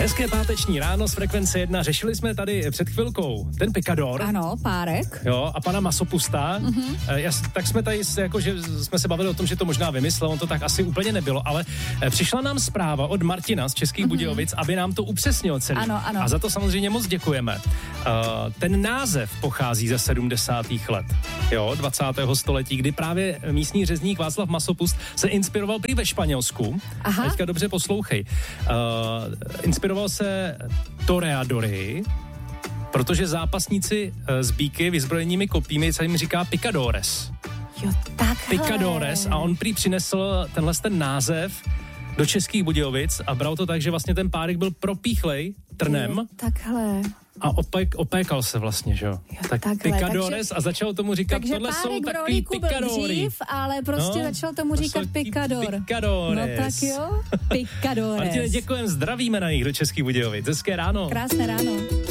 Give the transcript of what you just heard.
Hezké páteční ráno z Frekvence 1. Řešili jsme tady před chvilkou ten pikador. Ano, párek. Jo, a pana Masopusta. Tak jsme tady, že jsme se bavili o tom, že to možná vymyslel, on to tak asi úplně nebylo, ale přišla nám zpráva od Martina z Českých Budějovic, aby nám to upřesnil celý. Ano. A za to samozřejmě moc děkujeme. Ten název pochází ze 70. let, 20. století, kdy právě místní řezník Václav Masopust se inspiroval prý ve Španělsku. Aha. Teďka dobře poslouchej. Inspiroval se toreadory, protože zápasníci s býky vyzbrojenými kopími se jim říká picadores. Jo, takhle. Picadores a on prý přinesl ten název do Českých Budějovic a bral to tak, že vlastně ten párek byl propíchlej trnem. Jo, takhle. A opékal se vlastně, že jo? Tak takhle, picadores a začal tomu říkat, tohle jsou takový picadory. Dřív, ale prostě začal tomu říkat picador. Picadores. No tak jo, picadores. Martine, děkujem, zdravíme na nich do Českých Budějovic. Hezké ráno. Krásné ráno.